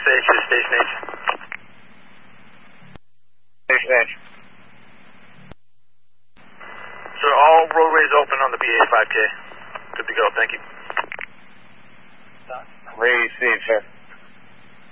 H to Station H. Station H. So all roadways open on the BH 5K. Good to go, thank you. Received, sir.